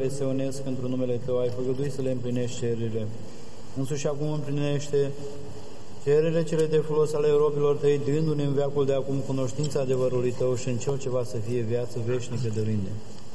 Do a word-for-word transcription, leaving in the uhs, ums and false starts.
care se unesc într-un numele Tău, ai făgăduit să le împlinești cererile. Însuși acum împlinește cererile cele de folos ale robilor Tăi, dându-ne în veacul de acum cunoștința adevărului Tău și în cel ce va să fie viață veșnică dărinde.